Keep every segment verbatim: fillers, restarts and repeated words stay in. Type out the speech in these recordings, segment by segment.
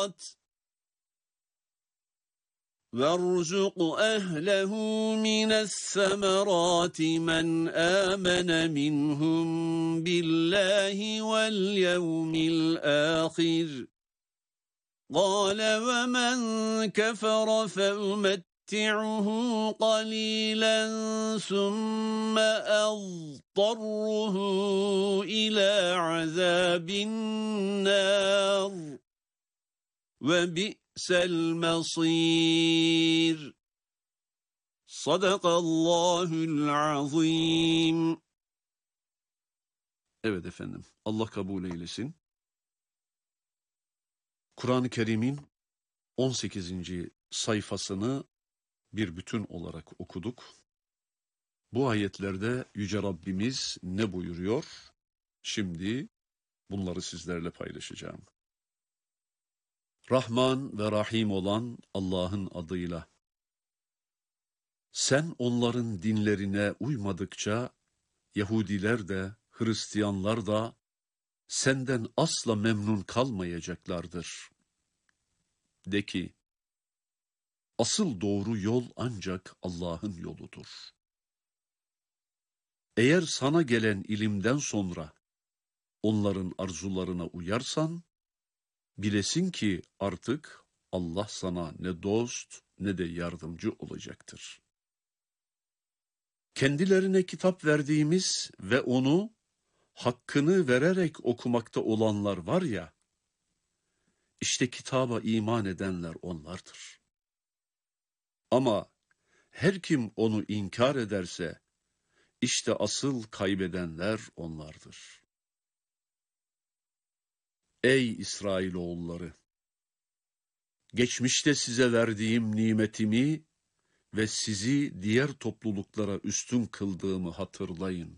الثَّمَرَاتِ وَارْزُقْ أَهْلَهُ مِنَ الثَّمَرَاتِ مَنْ آمَنَ مِنْهُمْ بِاللَّهِ وَالْيَوْمِ الْآخِرِ قَالَ وَمَنْ كَفَرَ فَأُمَتِّعُهُ قَلِيلًا ثُمَّ أَضْطَرُّهُ إِلَى عَذَابِ النَّارِ وَبِئْسَ الْمَصِيرُ. Sadakallahul azim. Evet efendim, Allah kabul eylesin. Kur'an-ı Kerim'in on sekizinci sayfasını bir bütün olarak okuduk. Bu ayetlerde Yüce Rabbimiz ne buyuruyor? Şimdi bunları sizlerle paylaşacağım. Rahman ve Rahim olan Allah'ın adıyla. Sen onların dinlerine uymadıkça Yahudiler de Hristiyanlar da senden asla memnun kalmayacaklardır. De ki, asıl doğru yol ancak Allah'ın yoludur. Eğer sana gelen ilimden sonra onların arzularına uyarsan, bilesin ki artık Allah sana ne dost ne de yardımcı olacaktır. Kendilerine kitap verdiğimiz ve onu hakkını vererek okumakta olanlar var ya, işte kitaba iman edenler onlardır. Ama her kim onu inkar ederse, işte asıl kaybedenler onlardır. Ey İsrailoğulları! Geçmişte size verdiğim nimetimi ve sizi diğer topluluklara üstün kıldığımı hatırlayın.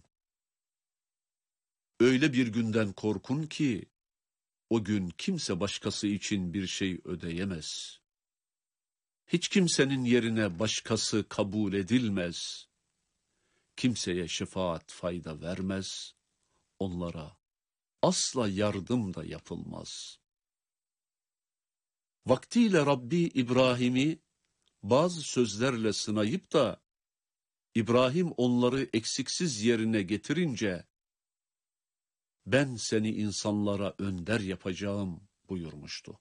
Öyle bir günden korkun ki, o gün kimse başkası için bir şey ödeyemez. Hiç kimsenin yerine başkası kabul edilmez. Kimseye şefaat fayda vermez. Onlara asla yardım da yapılmaz. Vaktiyle Rabbi İbrahim'i bazı sözlerle sınayıp da İbrahim onları eksiksiz yerine getirince ben seni insanlara önder yapacağım buyurmuştu.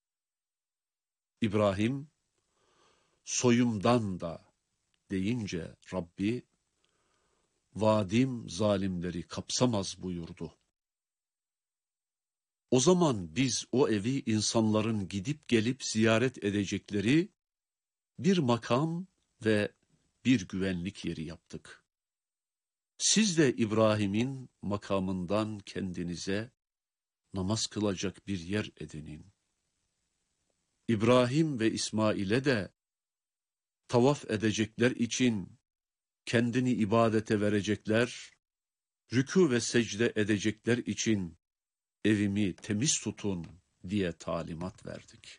İbrahim soyumdan da deyince Rabbi vadim zalimleri kapsamaz buyurdu. O zaman biz o evi insanların gidip gelip ziyaret edecekleri bir makam ve bir güvenlik yeri yaptık. Siz de İbrahim'in makamından kendinize namaz kılacak bir yer edinin. İbrahim ve İsmail'e de tavaf edecekler için kendini ibadete verecekler, rükû ve secde edecekler için evimi temiz tutun diye talimat verdik.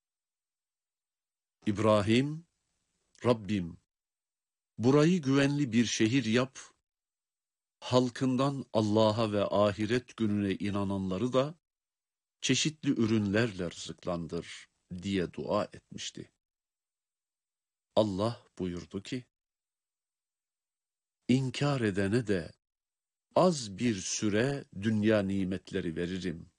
İbrahim, Rabbim, burayı güvenli bir şehir yap, halkından Allah'a ve ahiret gününe inananları da çeşitli ürünlerle rızıklandır diye dua etmişti. Allah buyurdu ki, İnkar edene de az bir süre dünya nimetleri veririm.